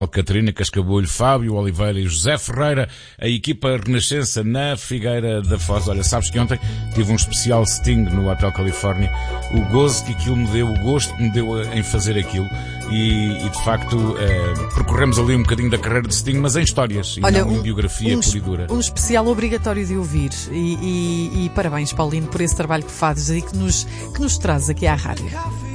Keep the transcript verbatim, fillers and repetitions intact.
Catarina Cascabulho, Fábio Oliveira e José Ferreira, a equipa Renascença na Figueira da Foz. Olha, sabes que ontem tive um especial Sting no Hotel Califórnia. O gozo que aquilo me deu, o gosto que me deu em fazer aquilo e, e de facto eh, percorremos ali um bocadinho da carreira de Sting, mas em histórias e Olha, não em um, biografia um, pura e dura. Um especial obrigatório de ouvir e, e, e parabéns, Paulino, por esse trabalho que fazes e que nos, que nos traz aqui à rádio.